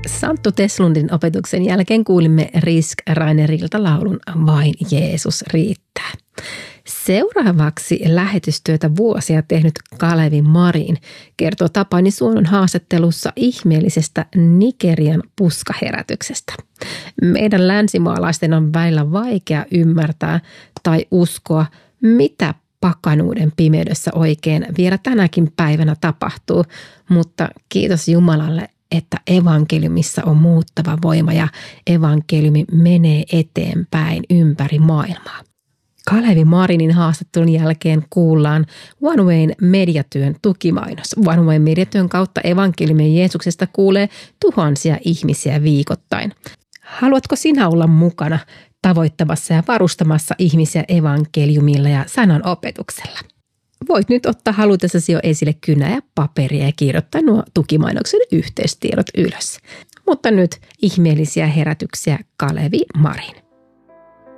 Santtu Teslundin opetuksen jälkeen kuulimme Risk Rainerilta laulun Vain Jeesus riittää. Seuraavaksi lähetystyötä vuosia tehnyt Kalevi Marin kertoo Tapani Suonon haastattelussa ihmeellisestä Nigerian puskaherätyksestä. Meidän länsimaalaisten on välillä vaikea ymmärtää tai uskoa, mitä pakanuuden pimeydessä oikein vielä tänäkin päivänä tapahtuu, mutta kiitos Jumalalle, että evankeliumissa on muuttava voima ja evankeliumi menee eteenpäin ympäri maailmaa. Kalevi Marinin haastattelun jälkeen kuullaan OneWayn mediatyön tukimainos. OneWayn mediatyön kautta evankeliumin Jeesuksesta kuulee tuhansia ihmisiä viikoittain. Haluatko sinä olla mukana tavoittamassa ja varustamassa ihmisiä evankeliumilla ja sanan opetuksella? Voit nyt ottaa halutessasi jo esille kynää ja paperia ja kirjoittaa nuo tukimainoksen yhteystiedot ylös. Mutta nyt ihmeellisiä herätyksiä Kalevi Marin.